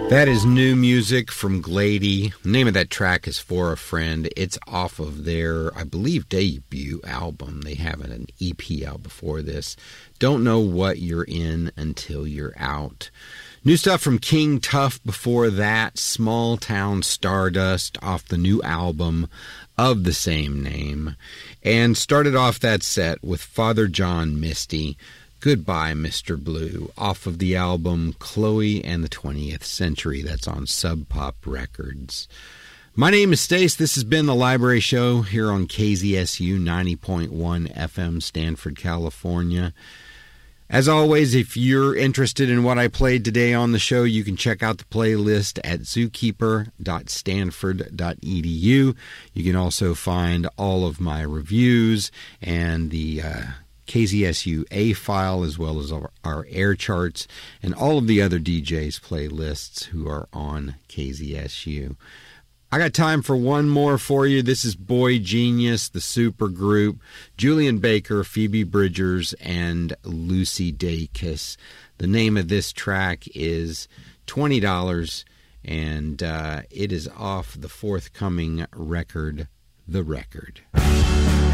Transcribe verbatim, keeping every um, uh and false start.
That is new music from Glady. The name of that track is For a Friend. It's off of their, I believe, debut album. They have an E P out before this. Don't know what you're in until you're out. New stuff from King Tuff before that. Small Town Stardust off the new album of the same name. And started off that set with Father John Misty. Goodbye, Mister Blue, off of the album Chloe and the twentieth Century. That's on Sub Pop Records. My name is Stace. This has been The Library Show here on K Z S U ninety point one F M, Stanford, California. As always, if you're interested in what I played today on the show, you can check out the playlist at zookeeper dot stanford dot e d u. You can also find all of my reviews and the uh, K Z S U A file, as well as our, our air charts and all of the other D Js' playlists who are on K Z S U. I got time for one more for you. This is Boy Genius, the super group, Julian Baker, Phoebe Bridgers, and Lucy Dacus. The name of this track is twenty dollars, and uh, it is off the forthcoming record, The Record.